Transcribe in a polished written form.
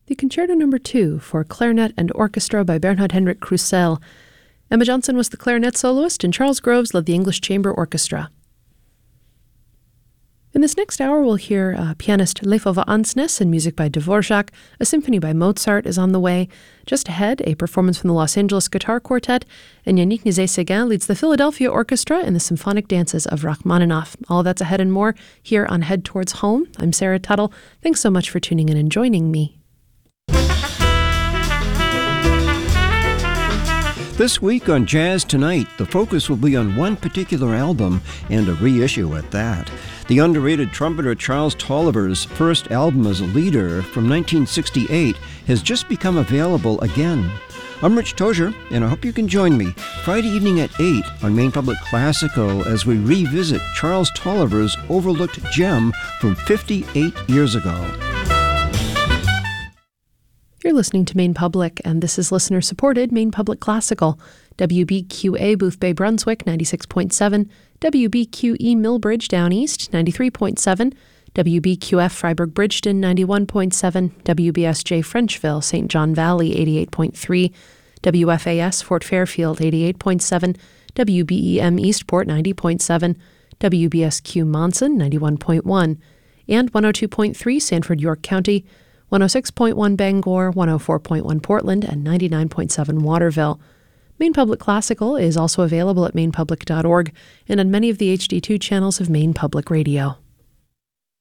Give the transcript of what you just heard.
The Concerto No. 2 for Clarinet and Orchestra by Bernhard Henrik Krusell. Emma Johnson was the clarinet soloist, and Charles Groves led the English Chamber Orchestra. In this next hour, we'll hear pianist Leif Ove Andsnes and music by Dvorak. A symphony by Mozart is on the way. Just ahead, a performance from the Los Angeles Guitar Quartet, and Yannick Nézet-Séguin leads the Philadelphia Orchestra in the symphonic dances of Rachmaninoff. All that's ahead and more here on Head Towards Home. I'm Sarah Tuttle. Thanks so much for tuning in and joining me. This week on Jazz Tonight, the focus will be on one particular album, and a reissue at that. The underrated trumpeter Charles Tolliver's first album as a leader from 1968 has just become available again. I'm Rich Tozier, and I hope you can join me Friday evening at 8 on Maine Public Classical as we revisit Charles Tolliver's overlooked gem from 58 years ago. You're listening to Maine Public, and this is listener-supported Maine Public Classical. WBQA Boothbay Brunswick, 96.7. WBQE Millbridge Down East, 93.7. WBQF Freiburg Bridgeton, 91.7. WBSJ Frenchville, St. John Valley, 88.3. WFAS Fort Fairfield, 88.7. WBEM Eastport, 90.7. WBSQ Monson, 91.1. And 102.3 Sanford, York County, 106.1 Bangor, 104.1 Portland, and 99.7 Waterville. Maine Public Classical is also available at mainepublic.org and on many of the HD2 channels of Maine Public Radio.